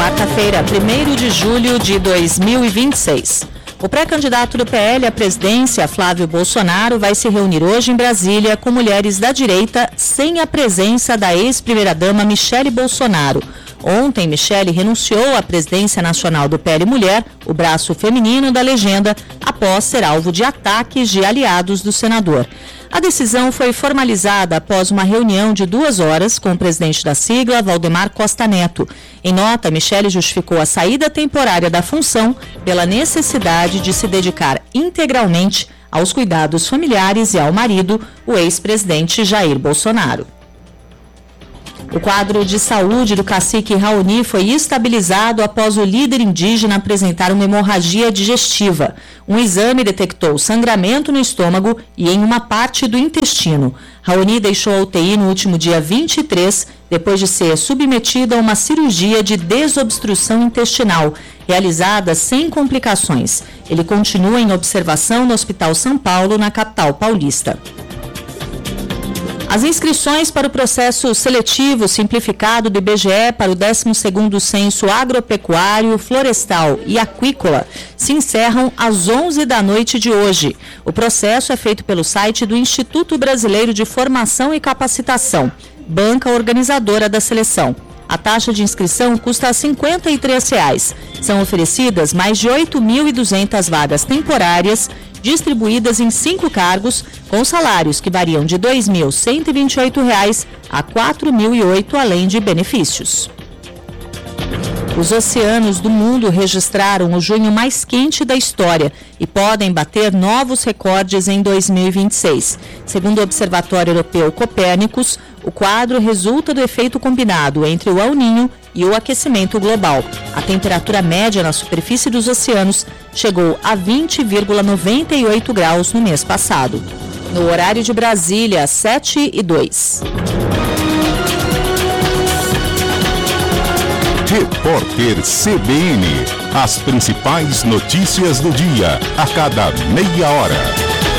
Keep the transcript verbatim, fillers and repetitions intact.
quarta-feira, primeiro de julho de dois mil e vinte e seis. O pré-candidato do P L à presidência, Flávio Bolsonaro, vai se reunir hoje em Brasília com mulheres da direita, sem a presença da ex-primeira-dama Michele Bolsonaro. Ontem, Michele renunciou à presidência nacional do P L Mulher, o braço feminino da legenda, após ser alvo de ataques de aliados do senador. A decisão foi formalizada após uma reunião de duas horas com o presidente da sigla, Valdemar Costa Neto. Em nota, Michele justificou a saída temporária da função pela necessidade de se dedicar integralmente aos cuidados familiares e ao marido, o ex-presidente Jair Bolsonaro. O quadro de saúde do cacique Raoni foi estabilizado após o líder indígena apresentar uma hemorragia digestiva. Um exame detectou sangramento no estômago e em uma parte do intestino. Raoni deixou a U T I no último dia vinte e três, depois de ser submetido a uma cirurgia de desobstrução intestinal, realizada sem complicações. Ele continua em observação no Hospital São Paulo, na capital paulista. As inscrições para o processo seletivo simplificado do I B G E para o décimo segundo Censo Agropecuário, Florestal e Aquícola se encerram às onze da noite de hoje. O processo é feito pelo site do Instituto Brasileiro de Formação e Capacitação, banca organizadora da seleção. A taxa de inscrição custa cinquenta e três reais. São oferecidas mais de oito mil e duzentas vagas temporárias, distribuídas em cinco cargos, com salários que variam de dois mil cento e vinte e oito reais a quatro mil e oito, além de benefícios. Os oceanos do mundo registraram o junho mais quente da história e podem bater novos recordes em dois mil e vinte e seis. Segundo o Observatório Europeu Copérnicos, o quadro resulta do efeito combinado entre o El Niño e o aquecimento global. A temperatura média na superfície dos oceanos chegou a vinte vírgula noventa e oito graus no mês passado. No horário de Brasília, sete e dois. Repórter C B N. As principais notícias do dia, a cada meia hora.